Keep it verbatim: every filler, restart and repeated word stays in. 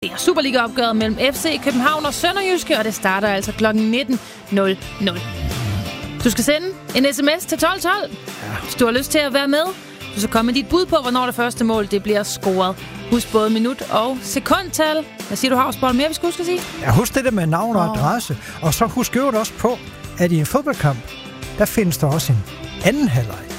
Det er Superliga-opgøret mellem F C København og Sønderjyske, og det starter altså klokken nitten nul nul. Du skal sende en sms til tolv tolv, ja. Hvis du har lyst til at være med. Du skal komme med dit bud på, hvornår det første mål det bliver scoret. Husk både minut og sekundtal. Hvad siger du, Havsbold, mere vi skal huske at sige? Ja, husk det der med navn og adresse. Og så husk øvrigt også på, at i en fodboldkamp, der findes der også en anden halvleg.